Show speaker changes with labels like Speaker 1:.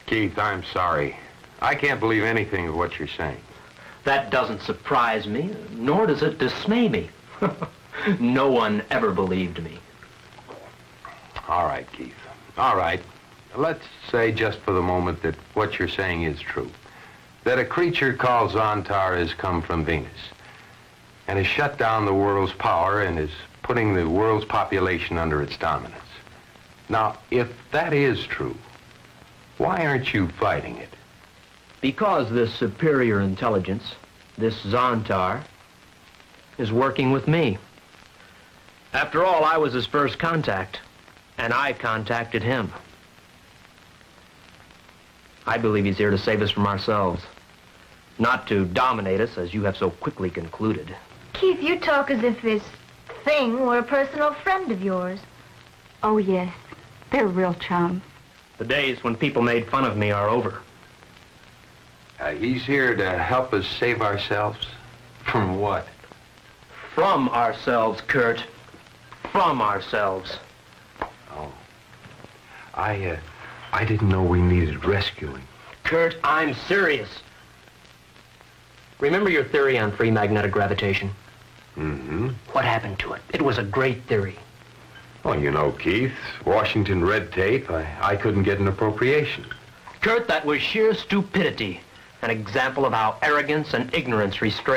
Speaker 1: Keith, I'm sorry. I can't believe anything of what you're saying.
Speaker 2: That doesn't surprise me, nor does it dismay me. No one ever believed me.
Speaker 1: All right, Keith. All right. Let's say just for the moment that what you're saying is true. That a creature called Zontar has come from Venus and has shut down the world's power and is putting the world's population under its dominance. Now, if that is true, why aren't you fighting it?
Speaker 2: Because this superior intelligence, this Zontar, is working with me. After all, I was his first contact, and I contacted him. I believe he's here to save us from ourselves, not to dominate us, as you have so quickly concluded.
Speaker 3: Keith, you talk as if this thing were a personal friend of yours.
Speaker 4: Oh, yes. They're real chums.
Speaker 2: The days when people made fun of me are over.
Speaker 1: He's here to help us save ourselves? From what?
Speaker 2: From ourselves, Kurt. From ourselves.
Speaker 1: Oh. I didn't know we needed rescuing.
Speaker 2: Kurt, I'm serious. Remember your theory on free magnetic gravitation?
Speaker 1: Mm-hmm.
Speaker 2: What happened to it? It was a great theory.
Speaker 1: Well, you know, Keith, Washington red tape, I couldn't get an appropriation.
Speaker 2: Kurt, that was sheer stupidity. An example of how arrogance and ignorance restrain